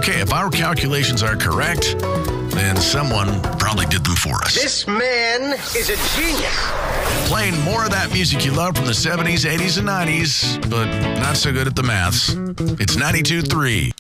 Okay, if our calculations are correct, then someone probably did them for us. This man is a genius. Playing more of that music you love from the 70s, 80s, and 90s, but not so good at the maths. It's 92.3